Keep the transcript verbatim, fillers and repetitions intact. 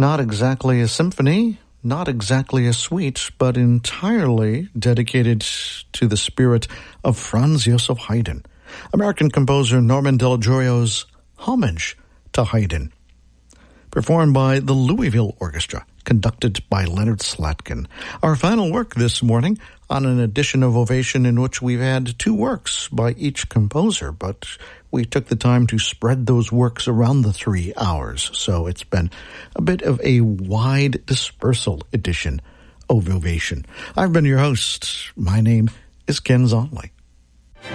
Not exactly a symphony, not exactly a suite, but entirely dedicated to the spirit of Franz Joseph Haydn, American composer Norman Delagioio's Homage to Haydn, performed by the Louisville Orchestra, conducted by Leonard Slatkin. Our final work this morning on an edition of Ovation in which we've had two works by each composer, but we took the time to spread those works around the three hours, so it's been a bit of a wide dispersal edition of Ovation. I've been your host. My name is Ken Zonley.